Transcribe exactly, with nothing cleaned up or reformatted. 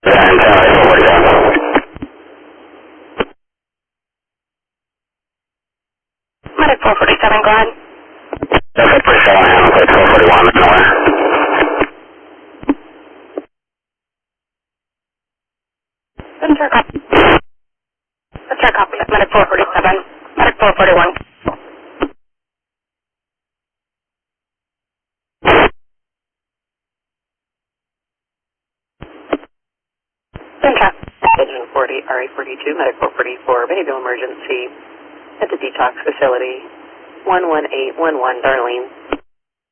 And uh, four forty-one. Medic four forty-seven, go ahead. Medic four forty-seven, Medic four forty-one, nowhere. Center copy. Center copy. Medic four forty-seven. Medic four forty-one. Center. Engine forty, R A forty-two, Medic four forty-four, behavioral emergency at the detox facility, one one eight one one, Darlene.